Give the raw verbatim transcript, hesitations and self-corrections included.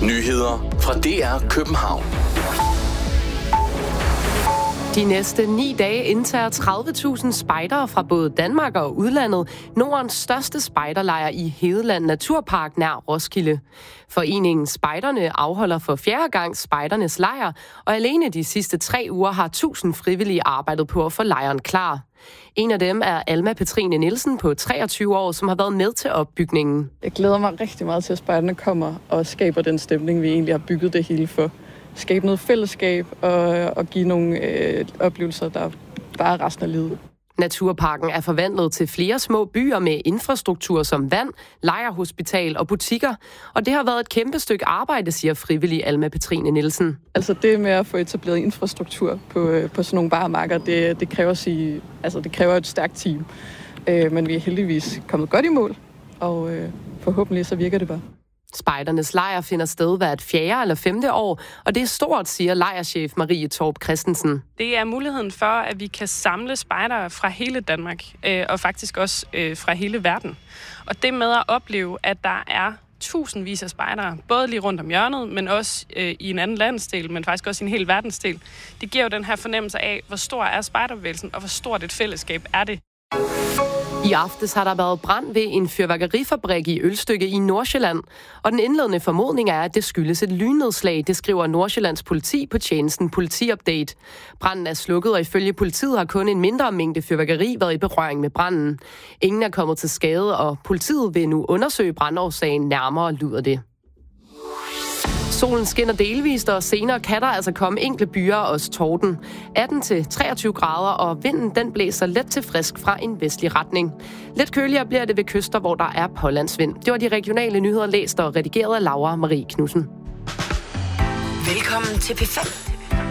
Nyheder fra D R København. De næste ni dage indtager tredive tusind spejdere fra både Danmark og udlandet Nordens største spejderlejr i Hedeland Naturpark nær Roskilde. Foreningen Spejderne afholder for fjerde gang spejdernes lejr, og alene de sidste tre uger har tusind frivillige arbejdet på at få lejren klar. En af dem er Alma Petrine Nielsen på treogtyve år, som har været med til opbygningen. Jeg glæder mig rigtig meget til, at spejderne kommer og skaber den stemning, vi egentlig har bygget det hele for. Skabe noget fællesskab og, og give nogle øh, oplevelser, der bare er resten af livet. Naturparken er forvandlet til flere små byer med infrastruktur som vand, lejrhospital og butikker. Og det har været et kæmpe stykke arbejde, siger frivillig Alma Petrine Nielsen. Altså det med at få etableret infrastruktur på, på sådan nogle baremarker, det, det, kræver sig, altså det kræver et stærkt team. Øh, men vi er heldigvis kommet godt i mål, og øh, forhåbentlig så virker det bare. Spejdernes lejr finder sted hvert fjerde eller femte år, og det er stort, siger lejrchef Marie Torp Christensen. Det er muligheden for, at vi kan samle spejdere fra hele Danmark, øh, og faktisk også øh, fra hele verden. Og det med at opleve, at der er tusindvis af spejdere, både lige rundt om hjørnet, men også øh, i en anden landsdel, men faktisk også i en hel verdensdel, det giver jo den her fornemmelse af, hvor stor er spejderbevægelsen, og hvor stort et fællesskab er det. I aftes har der været brand ved en fyrværkerifabrik i Ølstykke i Nordsjælland, og den indledende formodning er, at det skyldes et lynnedslag, det skriver Nordsjællands politi på tjenesten Politiupdate. Branden er slukket, og ifølge politiet har kun en mindre mængde fyrværkeri været i berøring med branden. Ingen er kommet til skade, og politiet vil nu undersøge brandårsagen nærmere, lyder det. Solen skinner delvist, og senere kan der altså komme enkle byer og også torden. atten til treogtyve grader, og vinden den blæser let til frisk fra en vestlig retning. Lidt køligere bliver det ved kyster, hvor der er pålandsvind. Det var de regionale nyheder læst og redigeret af Laura Marie Knudsen. Velkommen til P fem